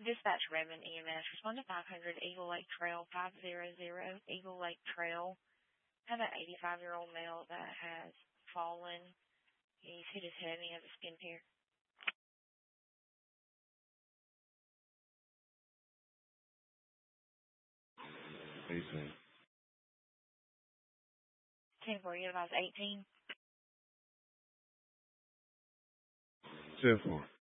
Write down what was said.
Dispatch Redmond EMS. Respond to 500 Eagle Lake Trail, 500 Eagle Lake Trail. Have an 85-year-old male that has fallen. He's hit his head and he has a skin tear. Basement. 10-4, you advise 18. 10-4.